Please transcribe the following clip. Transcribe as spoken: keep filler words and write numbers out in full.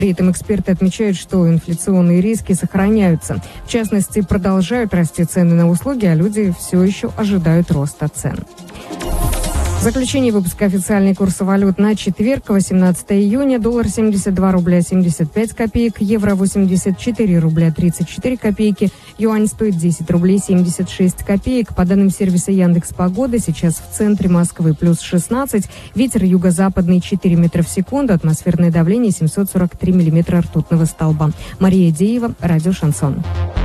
При этом эксперты отмечают, что инфляционные риски сохраняются. В частности, продолжают расти цены на услуги, а люди все еще ожидают роста цен. В заключение выпуска официальный курс валют на четверг, восемнадцатое июня. Доллар семьдесят два рубля семьдесят пять копеек, евро восемьдесят четыре рубля тридцать четыре копейки, юань стоит десять рублей семьдесят шесть копеек. По данным сервиса Яндекс.Погода, сейчас в центре Москвы плюс шестнадцать, ветер юго-западный четыре метра в секунду, атмосферное давление семьсот сорок три миллиметра ртутного столба. Мария Деева, радио «Шансон».